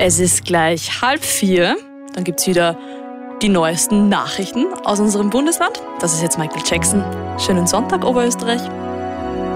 Es ist gleich 3:30. Dann gibt's wieder die neuesten Nachrichten aus unserem Bundesland. Das ist jetzt Michael Jackson. Schönen Sonntag, Oberösterreich.